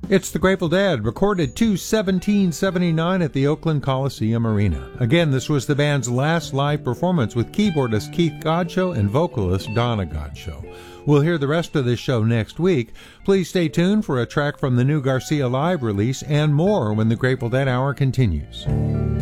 It's the Grateful Dead, recorded 2/17/79 at the Oakland Coliseum Arena. Again, this was the band's last live performance with keyboardist Keith Godchaux and vocalist Donna Godchaux. We'll hear the rest of this show next week. Please stay tuned for a track from the new Garcia Live release and more when the Grateful Dead Hour continues.